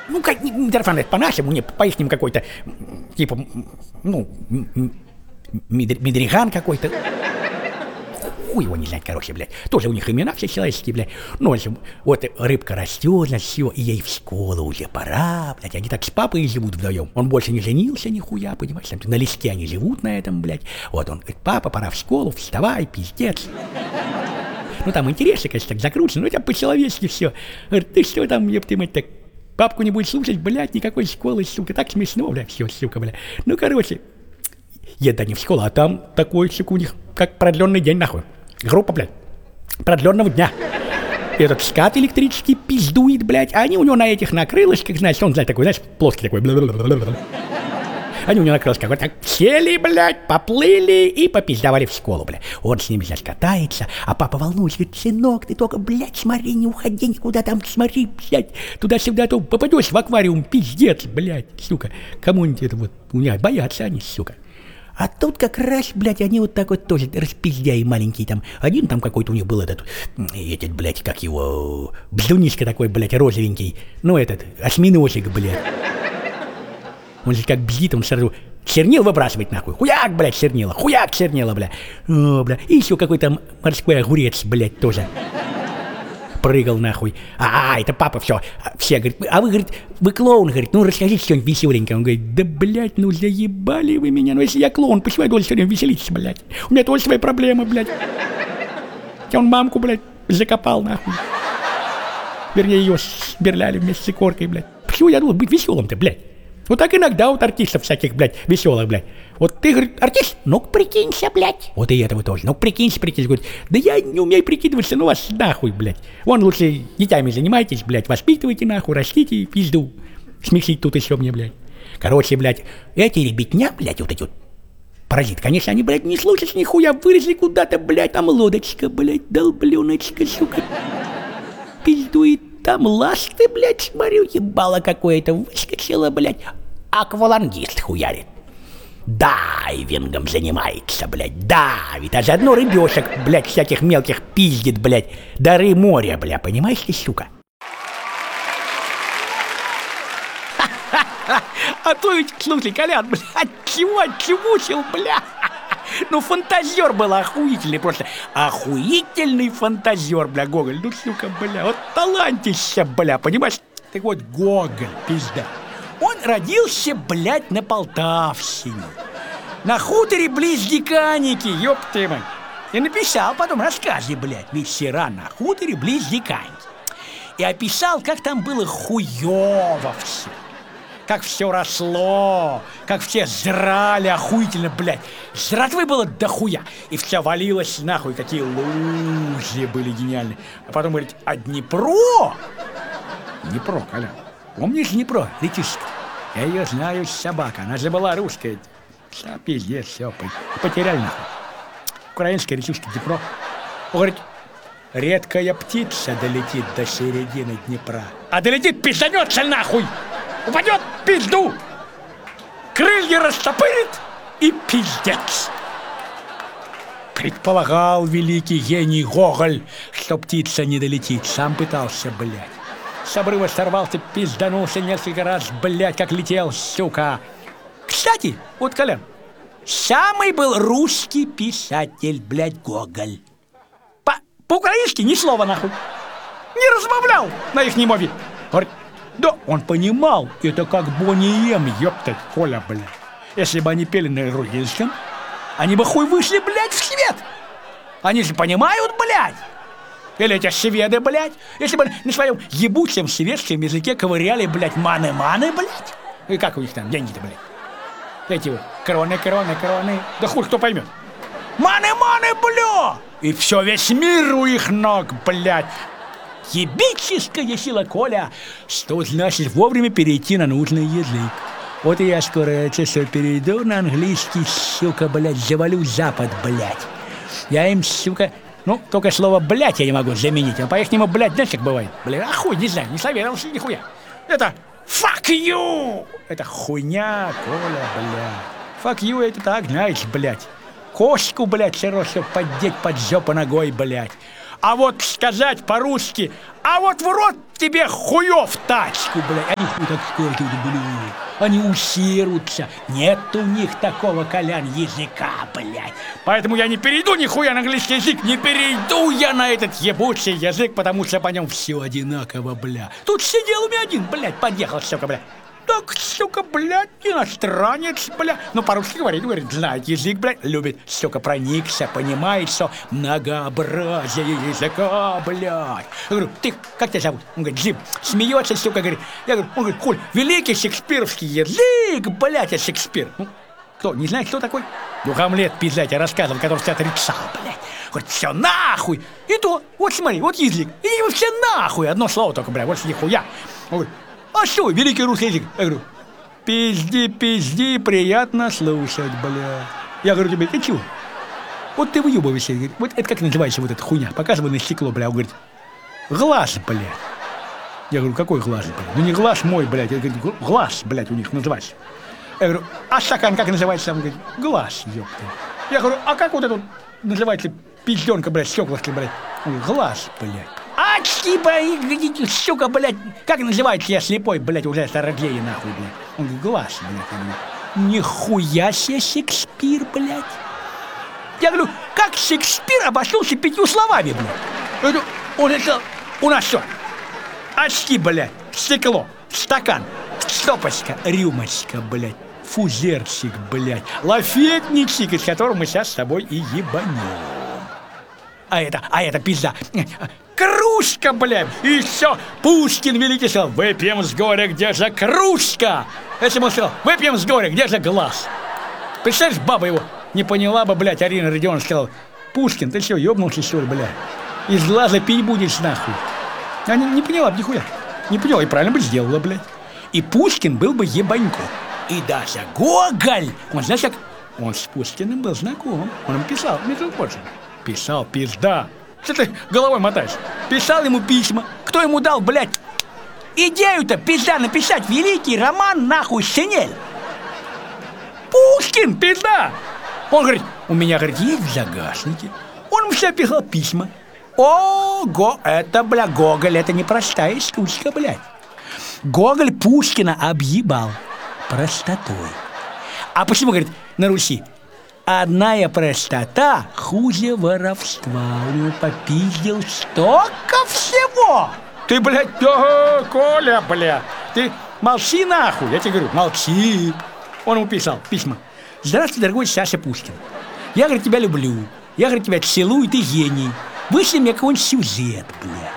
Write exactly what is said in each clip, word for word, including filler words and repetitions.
Ну, как, не, не тарфанет по-нашему, не, по-ихнему какой-то, типа, ну, мидр, мидриган какой-то. Хуй его не знать, короче, блядь. Тоже у них имена все человеческие, блядь. Ну, в общем, вот рыбка растет, значит, все, и ей в школу уже пора, блядь. Они так с папой живут вдвоем. Он больше не женился нихуя, понимаешь? Там, на листе они живут на этом, блядь. Вот он говорит: папа, пора в школу, вставай, пиздец. Ну, там интересно, конечно, так закручено, но это по-человечески все. Говорит: ты что там, еб ты мать, так папку не будет слушать, блядь, никакой школы, сука. Так смешно, блядь, все, сука, блядь. Ну, короче, еда не в школу, а там такой, сука, у них как продленный день, нахуй. Группа, блядь, продленного дня. Этот скат электрический пиздует, блядь, а они у него на этих на крылышках, знаешь, он, знаешь, такой, знаешь, плоский такой. Они у него на крылышках вот так сели, блядь, поплыли и попиздовали в школу, блядь. Он с ними, значит, катается, а папа волнуется, говорит: сынок, ты только, блядь, смотри, не уходи никуда там, смотри, блядь, туда-сюда, то попадешь в аквариум, пиздец, блядь, сука. Кому-нибудь это вот, у меня боятся они, сука. А тут как раз, блядь, они вот так вот тоже распиздяи маленькие там. Один там какой-то у них был этот, этот, блядь, как его, бздунишка такой, блядь, розовенький. Ну, этот, осьминожик, блядь. Он же как бздит, он сразу чернил выбрасывает, нахуй. Хуяк, блядь, чернила, хуяк, чернила, блядь. О, блядь. И еще какой-то морской огурец, блядь, тоже прыгал, нахуй. А, а, это папа, все. Все, говорит: а вы, говорит, вы клоун, говорит, ну расскажите что-нибудь веселенькое. Он говорит: да, блядь, ну заебали вы меня. Ну если я клоун, почему я должен все время веселиться, блядь? У меня тоже свои проблемы, блядь. Он мамку, блядь, закопал, нахуй. Вернее, ее сберляли вместе с икоркой, блядь. Почему я должен быть веселым-то, блядь? Вот так иногда вот артистов всяких, блядь, веселых, блядь. Вот ты, говорит, артист? Ну-ка прикинься, блядь. Вот и этого тоже. Ну прикинься, прикинься. Говорит: да я не умею прикидываться, ну вас нахуй, блядь. Вон лучше детьми занимайтесь, блядь, воспитывайте нахуй, растите, пизду. Смесить тут еще мне, блядь. Короче, блядь, эти ребятня, блядь, вот эти вот паразиты, конечно, они, блядь, не слушают нихуя, вылезли куда-то, блядь, там лодочка, блядь, долбленочка, сука. Пиздует. Там ласты, блядь, смотрю, ебало какое-то выскочило, блядь. Аквалангист хуярит. Дайвингом занимается, блядь, давит. А заодно рыбешек, блядь, всяких мелких пиздит, блядь. Дары моря, бля, понимаешь ты, сука? А то ведь, слушай, Колян, блядь, чего отчевучил, бля? Ну, фантазер был охуительный, просто охуительный фантазер, бля, Гоголь. Ну, сука, бля, вот талантище, бля, понимаешь? Так вот, Гоголь, пизда. Он родился, блядь, на Полтавщине, на хуторе близ Диканьки, ёб ты мать. И написал потом рассказы, блядь, вечера на хуторе близ Диканьки. И описал, как там было хуёво все. Как все росло, как все зрали охуительно, блядь. Жратвы было дохуя. И все валилось нахуй, какие лужи были гениальные. А потом говорит: а Днепро? Днепро, Коля. Помнишь Днепро, речушка? Я ее знаю, собака, она же была русская. Все, пиздец, все, потеряли нахуй. Украинская речушка Днепро. Он говорит: редкая птица долетит до середины Днепра. А долетит, пизданется нахуй! Упадет в пизду, крылья растопырит и пиздец. Предполагал великий гений Гоголь, что птица не долетит. Сам пытался, блядь. С обрыва сорвался, пизданулся несколько раз, блядь, как летел, сука. Кстати, вот, Колян, самый был русский писатель, блядь, Гоголь. По- По-украински ни слова, нахуй. Не размовлял на их мове. Говорит: да, он понимал, это как Бонни Эм, ёптать, Коля, блядь. Если бы они пели на грузинском, они бы хуй вышли, блядь, в свет. Они же понимают, блядь. Или эти шведы, блядь, если бы на своем ебучем шведском языке ковыряли, блядь, маны-маны, блядь. И как у них там деньги-то, блядь? Эти вот кроны, кроны, кроны. Да хуй кто поймет. Маны-маны, бля! И все, весь мир у их ног, блядь. Ебическая сила, Коля, что значит вовремя перейти на нужный язык. Вот и я скоро это все перейду на английский, сука, блядь, завалю Запад, блядь. Я им, сука, ну, только слово «блядь» я не могу заменить, а по-ихнему, блядь, знаешь, как бывает? Блядь, а хуй, не знаю, не советовался нихуя. Это «fuck you», это хуйня, Коля, блядь. «Fuck you» это так, знаешь, блядь. Кошку, блядь, все равно, чтобы поддеть под жопу ногой, блядь. А вот сказать по-русски, а вот в рот тебе хуёв тачку, блядь. Они хуй так скажут, блядь. Они усерутся. Нет у них такого, Колян, языка, блядь. Поэтому я не перейду нихуя на английский язык. Не перейду я на этот ебучий язык, потому что по нем все одинаково, бля. Тут сидел у меня один, блядь, подъехал, сука, блядь. Так, сука, блядь, иностранец, блядь. Ну, по-русски говорит, говорит, знает язык, блядь, любит, сука, проникся, понимает, что многообразие языка, блядь. Я говорю, ты, как тебя зовут? Он говорит, Джим. Смеется, сука, говорит. Я говорю, он говорит, Коль, великий шекспировский язык, блядь, а Шекспир. Ну, кто, не знаешь, кто такой? Ну, Гамлет, пиздать, я рассказывал, который тебя отрицал, блядь. Говорит, все нахуй. И то, вот смотри, вот язык. И все нахуй. Одно слово только, блядь, вот нихуя. Он говорит, а что, великий русский язык? Я говорю, пизди, пизди, приятно слушать, бля. Я говорю тебе, ты чего? Вот ты выебываешься. Вот это как называется вот эта хуйня? Показывай на стекло, бля. Он говорит, глаз, блядь. Я говорю, какой глаз, блядь? Ну не глаз мой, блядь. Я говорю, глаз, блядь, у них называется. Я говорю, а стакан как называется? Он говорит, глаз, ёпта. Я говорю, а как вот это вот называется пизденка, блядь, стеклышки, блядь? Он говорит, глаз, блядь. А, типа, сука, блядь, как называется я слепой, блядь, уже староглей, нахуй, блядь. Он говорит, глаз, блядь. Нихуя себе Шекспир, блядь. Я говорю, как Шекспир обошелся пятью словами, блядь. Я говорю, он это, у нас что? Очки, блядь, стекло, стакан, стопочка, рюмочка, блядь, фузерчик, блядь, лафетничек, из которого мы сейчас с тобой и ебанем. А это, а это пизда. Кружка, блядь, и все. Пушкин великий сказал, выпьем с горя, где же кружка? Если бы он сказал, выпьем с горя, где же глаз? Представляешь, баба его не поняла бы, блядь, Арина Родионовна сказала, Пушкин, ты что, ёбнулся, что ли, блядь? Из глаза пить будешь, нахуй. Она не, не поняла бы нихуя. Не поняла, и правильно бы сделала, блядь. И Пушкин был бы ебанько. И даже Гоголь, он, знаешь, как... Он с Пушкиным был знаком. Он ему писал, между прочим. Писал, пизда. Что ты головой мотаешь? Писал ему письма. Кто ему дал, блядь, идею-то, пизда, написать великий роман, нахуй, «Шинель»? Пушкин, пизда! Он говорит, у меня, говорит, есть в загашнике. Он все писал письма. Ого, это, бля, Гоголь, это непростая штучка, блядь. Гоголь Пушкина объебал простотой. А почему, говорит, на Руси? Одная простота хуже воровства. У него попиздил столько всего. Ты, блядь, ага, Коля, блядь, ты молчи нахуй. Я тебе говорю, молчи. Он ему писал письма. Здравствуй, дорогой Саша Пушкин. Я, говорит, тебя люблю. Я, говорит, тебя целую, ты гений. Вышли мне какой-нибудь сюжет, блядь.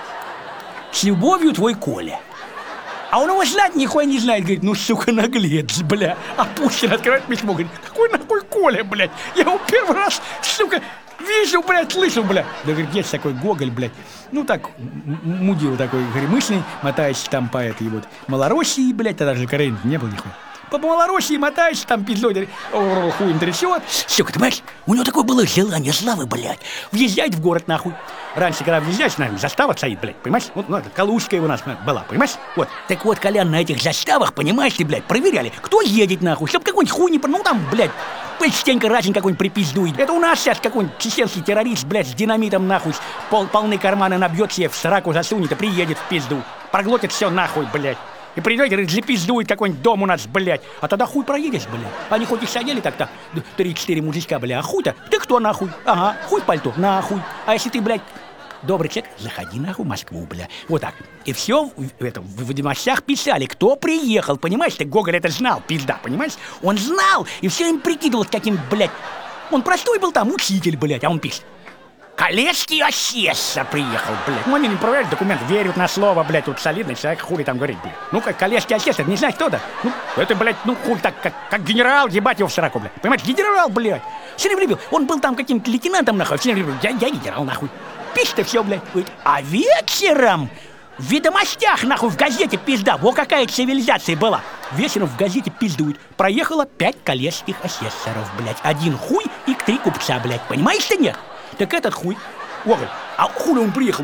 С любовью, твой Коля. А он его знать нихуя не знает. Говорит, ну, сука, наглец, бля. А Пушкин открывает письмо, говорит, какой нахуй Коля, блядь? Я его первый раз, сука, вижу, блядь, слышу, блядь. Да, говорит, есть такой Гоголь, блядь. Ну, так, мудил такой, гремыслый, мотающий там по этой вот Малороссии, блядь. Тогда же Каренина не было нихуя. По Малороссии мотаешься, там пиздой, хуем трясет. Сука, ты понимаешь, у него такое было желание славы, блядь. Въезжать в город, нахуй. Раньше, когда въезжаешь, наверное, застава стоит, блядь, понимаешь? Вот, ну, это Калужская у нас была, понимаешь? Вот. Так вот, Колян, на этих заставах, понимаешь ты, блядь, проверяли, кто едет, нахуй, чтоб какой-нибудь хуй не... Ну, там, блядь, частенько разин какой-нибудь припиздует. Это у нас сейчас какой-нибудь чеченский террорист, блядь, с динамитом, нахуй, пол, полные карманы набьет себе, в сраку засунет и приедет в пизду. Проглотит все нахуй, блядь. И придете, говорит, запиздует какой-нибудь дом у нас, блядь. А тогда хуй проедешь, блядь. Они хоть и сидели так-то, три-четыре мужичка, блядь, а хуй-то, ты кто нахуй? Ага, хуй в пальто, нахуй. А если ты, блядь, добрый человек, заходи нахуй в Москву, бля. Вот так. И все в, это, в ведомостях писали, кто приехал, понимаешь? Ты Гоголь это знал, пизда, понимаешь? Он знал, и все им прикидывал каким, блядь. Он простой был там, учитель, блядь, а он пишет. Колецкий Осесса приехал, блядь. Ну, они не проверяют документ, верят на слово, блядь, тут солидный человек, хули там говорит, блядь. Ну, как Колецкий Осесса, не знаешь, кто да? Ну, это, блядь, ну, хуй так, как, как генерал, ебать его в сраку, блядь. Понимаешь, генерал, блядь. Все время любил, он был там каким-то лейтенантом, нахуй, все время любил, я, я генерал, нахуй. Пишет все, блядь. А вечером в ведомостях, нахуй, в газете пизда, во какая цивилизация была. Вечером в газете пиздует. Проехало пять колецких асессоров, блядь. Один хуй и три купца, блядь. Понимаешь ты, нет? Так этот хуй, Гоголь, а хули он приехал, блядь?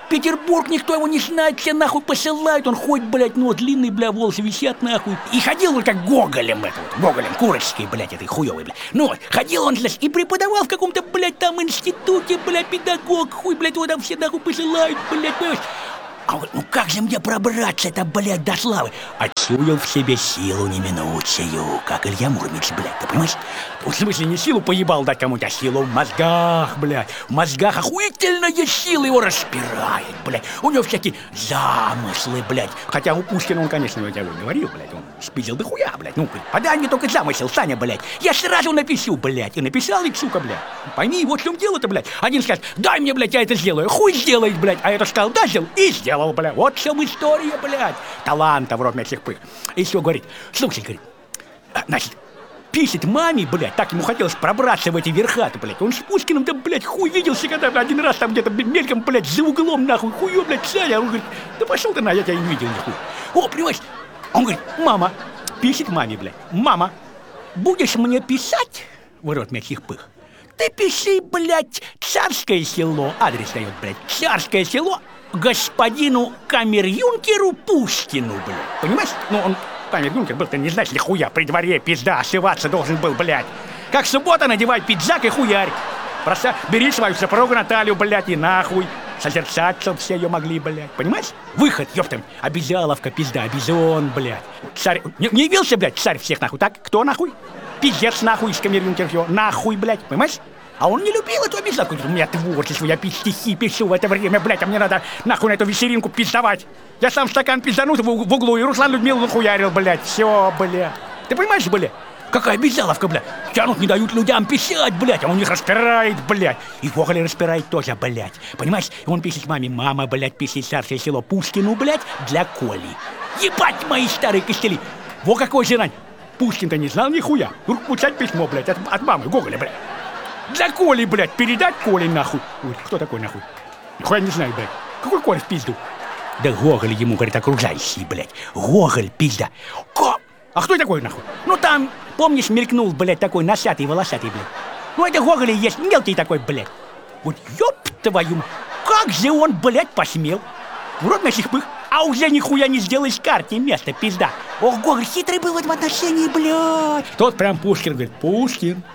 Петербург, никто его не знает, все нахуй посылают. Он ходит, блядь, ну, длинные, бля, волосы висят нахуй. И ходил он как Гоголем, это вот, Гоголем, курочкой, блядь, этой хуёвой, блядь. Ну вот, ходил он, блядь, и преподавал в каком-то, блядь, там институте, блядь, педагог, хуй, блядь, его там все нахуй посылают, блядь, понимаешь? А вот, ну как же мне пробраться-то, блядь, до славы? Отчуял в себе силу неминучую, как Илья Муромец, блядь, ты понимаешь? В смысле, не силу поебал дать кому-то, а силу в мозгах, блядь. В мозгах охуительная сила его распирает, блядь. У него всякие замыслы, блядь. Хотя у Пушкина он, конечно, я тебе говорил, блядь, он спиздил до хуя, блядь. Ну, подай мне только замысел, Саня, блядь. Я сразу напишу, блядь. И написал, ведь, сука, блядь. Пойми, вот в чем дело-то, блядь. Один скажет, дай мне, блядь, я это сделаю. Хуй сделает, блядь. А это сказал, да, сделал. И сделал, блядь. Вот в чем история, блядь. Таланта в рот этих пых. И все, говорит, слушай, говорит, значит, пишет маме, блядь, так ему хотелось пробраться в эти верха-то, блядь. Он с Пушкиным-то, блядь, хуй виделся, когда один раз там где-то мельком, блядь, за углом, нахуй, хуё, блядь, Саня. Он говорит, да пошел ты на, я тебя не видел, нихуя. О, понимаешь, он говорит, мама, пишет маме, блядь, мама, будешь мне писать, в рот этих пых, ты пиши, блядь, Царское село, адрес дает, блядь, Царское село, господину камер-юнкеру Пушкину, блядь. Понимаешь? Ну, он камер-юнкер был, ты не знаешь ли, хуя, при дворе пизда ошиваться должен был, блядь. Как суббота надевай пиджак и хуярь. Просто бери свою супругу Наталью, блядь, и нахуй. Созерцаться все ее могли, блядь. Понимаешь? Выход, ёптам. Обязаловка, пизда, обезон, блядь. Царь, не, не явился, блядь, царь всех, нахуй, так? Кто, нахуй? Пиздец, нахуй, из камер-юнкера, нахуй, блядь, понимаешь? А он не любил эту обязаловку. У меня творчество, я стихи пишу в это время, блядь, а мне надо нахуй на эту вечеринку пиздовать. Я сам стакан пизданут в, в углу, и Руслан Людмилу нахуярил, блядь. Все, блядь. Ты понимаешь, блядь? Какая обязаловка, блядь? Тянут, не дают людям писать, блядь, а он их распирает, блядь. И Гоголь распирает тоже, блядь. Понимаешь? И он пишет маме, мама, блядь, пишет Царское село Пушкину, блядь, для Коли. Ебать мои старые костыли. Во какой же рань. Пушкин-то не знал нихуя. Писать письмо, блядь, от, от мамы Гоголя, блядь. Для Коли, блядь, передать Коле, нахуй. Ой, кто такой, нахуй? Нихуя не знаю, блядь. Какой Коля в пизду? Да Гоголь ему, говорит, окружающий, блядь. Гоголь, пизда. Ко... А кто такой, нахуй? Ну там, помнишь, мелькнул, блядь, такой носатый, волосатый, блядь. Ну это Гоголь и есть, мелкий такой, блядь. Вот ёб твою, как же он, блядь, посмел? В рот наших пых, а уже нихуя не сделаешь карте место, пизда. Ох, Гоголь хитрый был в этом отношении, блядь. Тот прям Пушкин, говорит, Пушкин.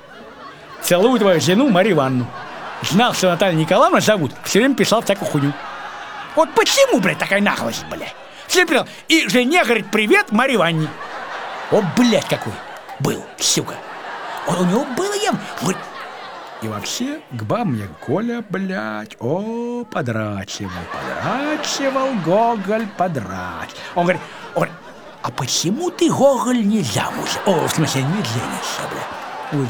Целую твою жену Марию Ивановну. Знал, что Наталью Николаевну зовут, все время писал всякую хуйню. Вот почему, блядь, такая наглость, блядь? Все время писал, и жене, говорит, привет Марии Ивановне. О, блядь, какой был, сука. Он, у него было ем. Вот. И вообще, к бабам мне Коля, блядь, о, подрачивал, подрачивал, Гоголь, подрачивал. Он говорит, он говорит, а почему ты, Гоголь, не замуж? О, в смысле, не женишься, блядь. Ой.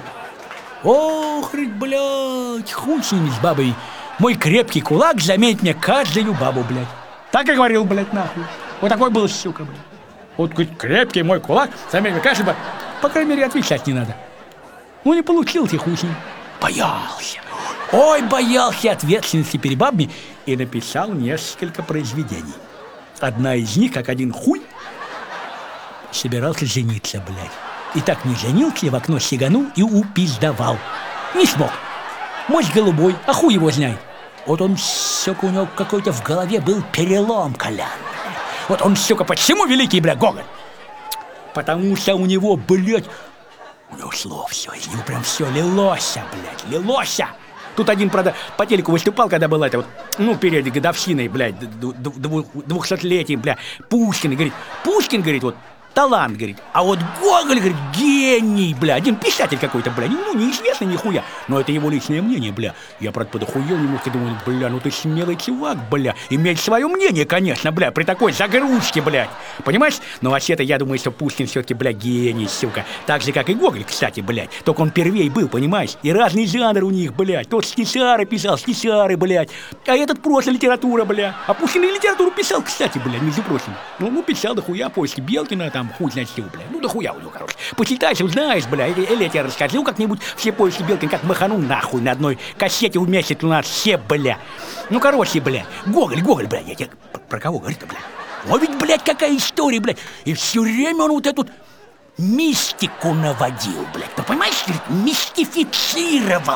Ох, блядь, хуй с ними, с бабой. Мой крепкий кулак заметит мне каждую бабу, блядь. Так и говорил, блядь, нахуй. Вот такой был, сука, блядь. Вот крепкий мой кулак заметит мне каждую бабу. По крайней мере, отвечать не надо. Ну, не получился, хуй с ним. Боялся. Ой, боялся ответственности перед бабами. И написал несколько произведений. Одна из них, как один хуй, собирался жениться, блядь. И так не женился, в окно сиганул и упиздовал. Не смог. Мозг голубой, а хуй его знает. Вот он, сука, у него какой-то в голове был перелом, Колян. Вот он, сука, почему великий, бля, Гоголь? Потому что у него, блядь, у него слов все, из него прям все лилося, блядь, лилося. Тут один, правда, по телеку выступал, когда была это вот, ну, перед годовщиной, блядь, двухсотлетием, бля, Пушкин, говорит, Пушкин, говорит, вот, талант, говорит, а вот Гоголь, говорит, гений, бля, один писатель какой-то, бля, ну, неизвестный нихуя, но это его личное мнение, бля. Я, правда, подохуел немножко, думаю, бля, ну ты смелый чувак, бля, иметь свое мнение, конечно, бля, при такой загрузке, блядь, понимаешь? Но вообще-то я думаю, что Пушкин все-таки, бля, гений, сука, так же, как и Гоголь, кстати, блядь, только он первей был, понимаешь? И разный жанр у них, блядь, тот стишары писал, стишары, блядь, а этот просто литература, бля, а Пушкин и литературу писал, кстати, бля, между прочим, ну, ну, писал до хуя поиски Белкина, там, хуй знает чего, бля. Ну да хуя у него, короче. Почитаешь, узнаешь, бля. Или, или я тебе расскажу как-нибудь все поиски Белкина, как маханул нахуй на одной кассете в месяц у нас все, бля. Ну, короче, бля. Гоголь, Гоголь, бля. Я тебе про кого говорю-то, бля? О, ведь, блядь, какая история, блядь. И все время он вот эту мистику наводил, блядь. Ты понимаешь, мистифицировал.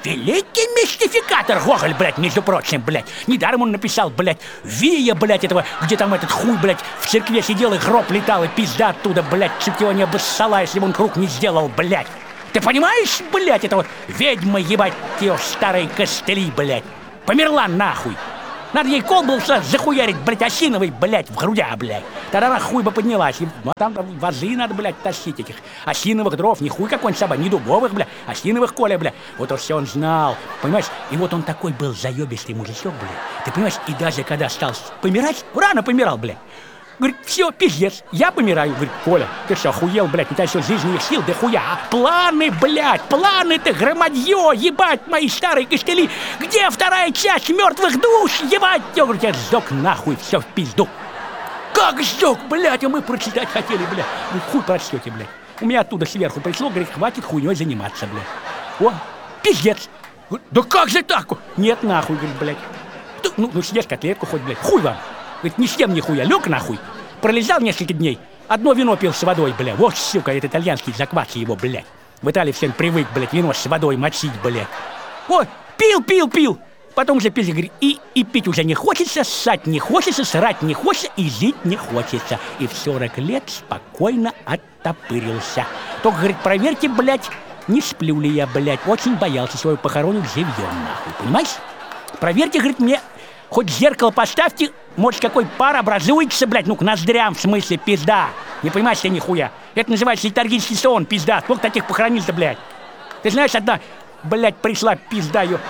Великий мистификатор Гоголь, блядь, между прочим, блядь. Недаром он написал, блядь, Вия, блядь, этого, где там этот хуй, блядь, в церкве сидел и гроб летал, и пизда оттуда, блядь, чуть его не обоссала, если бы он круг не сделал, блядь. Ты понимаешь, блядь, этого ведьма, ебать, ее старые костыли, блядь. Померла нахуй. Надо ей колбу захуярить, блядь, осиновой, блядь, в грудя, блядь. Тогда она хуй бы поднялась. Ну, а там вазы надо, блядь, тащить этих осиновых дров. Не хуй какой-нибудь собак, не дубовых, блядь, осиновых, Коля, блядь. Вот то все он знал, понимаешь? И вот он такой был заебистый мужичок, блядь. Ты понимаешь, и даже когда стал помирать, рано помирал, блядь. Говорит, все, пиздец, я помираю. Говорит, Коля, ты что, охуел, блядь, у тебя все жизненных сил, да хуя. А планы, блядь, планы-то, громадье, ебать, мои старые костыли. Где вторая часть мертвых душ, ебать? Я говорю, я сдох нахуй, все в пизду. Как сдох, блядь, а мы прочитать хотели, блядь. Вы хуй прочтете, блядь. У меня оттуда сверху пришло, говорит, хватит хуйней заниматься, блядь. О, пиздец. Говорит, да как же так? Нет, нахуй, говорит, блядь. Ну, ну съешь котлетку хоть, блядь, хуй вам. Говорит, ни с тем нихуя, лег нахуй. Пролежал несколько дней, одно вино пил с водой, бля. Вот, сука, это итальянский заквас его, блядь. В Италии всем привык, блядь, вино с водой мочить, блядь. Ой, пил, пил, пил. Потом уже пил, говорит, и, и пить уже не хочется, ссать не хочется, срать не хочется и жить не хочется. И в сорок лет спокойно оттопырился. Только, говорит, проверьте, блядь, не сплю ли я, блядь. Очень боялся свою похоронить живьем, нахуй, понимаешь? Проверьте, говорит, мне... Хоть зеркало поставьте, может, какой пар образуется, блядь, ну, к ноздрям, в смысле, пизда. Не понимаешь ты нихуя. Это называется летаргический сон, пизда. Сколько таких похоронил-то, блядь? Ты знаешь, одна, блядь, пришла пизда ее.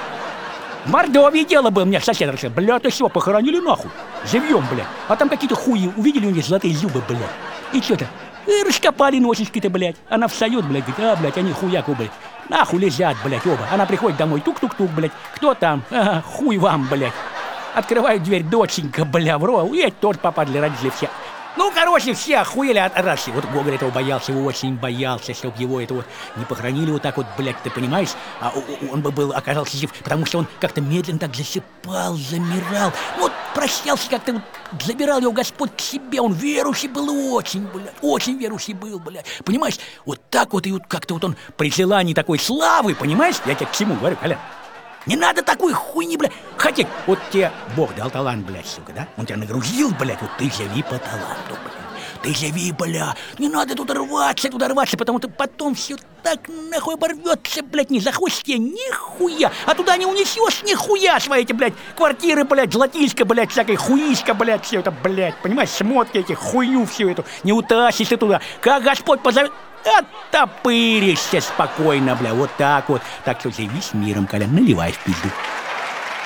В Мордовии дело было, мне сосед рассказал. Блядь, ты что, похоронили нахуй? Живьем, блядь. А там какие-то хуи увидели у них золотые зубы, блядь. И что-то, и раскопали носочки-то, блядь. Она встает, блядь, говорит, а, блядь, они хуяку, блядь. Нахуй лежат, блядь, оба. Она приходит домой, тук-тук-тук, блядь. Кто там? Ага, хуй вам, блядь. Открываю дверь, доченька, бля, в рот, и тоже попадали родители все. Ну, короче, все охуели от радости. Вот Гоголь этого боялся, очень боялся, чтобы его этого не похоронили вот так вот, блядь, ты понимаешь? А он бы был, оказался жив, потому что он как-то медленно так засыпал, замирал. Вот прощался как-то, вот, забирал его Господь к себе. Он верующий был очень, блядь, очень верующий был, блядь. Понимаешь? Вот так вот, и вот как-то вот он при желании такой славы, понимаешь? Я тебе к чему говорю, Коля? Не надо такой хуйни, блядь, хотеть. Вот тебе Бог дал талант, блядь, сука, да? Он тебя нагрузил, блядь, вот ты живи по таланту, блядь. Ты живи, бля. Не надо туда рваться, туда рваться, потому что потом все так нахуй оборвется, блядь, не захочешь тебе нихуя. А туда не унесешь нихуя свои эти, блядь, квартиры, блядь, золотишко, блядь, всякой хуишка, блядь, все это, блядь, понимаешь, шмотки эти, хуйню всю эту, не утащишь ты туда. Как Господь позовет, оттопыришься спокойно, бля, вот так вот. Так что живи с миром, Коля, наливай в пизду.